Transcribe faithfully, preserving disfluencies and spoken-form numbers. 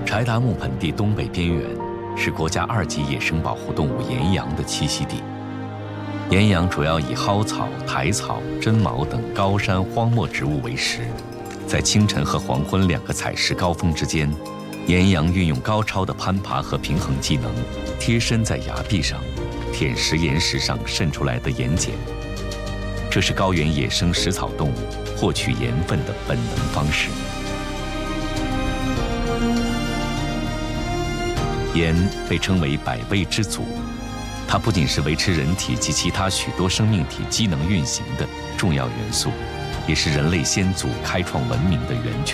柴达木盆地东北边缘是国家二级野生保护动物岩羊的栖息地。岩羊主要以蒿草、苔草、针毛等高山荒漠植物为食。在清晨和黄昏两个采食高峰之间，岩羊运用高超的攀爬和平衡技能，贴身在崖壁上舔食岩石上渗出来的盐碱。这是高原野生食草动物获取盐分的本能方式。盐被称为百味之祖，它不仅是维持人体及其他许多生命体机能运行的重要元素，也是人类先祖开创文明的源泉。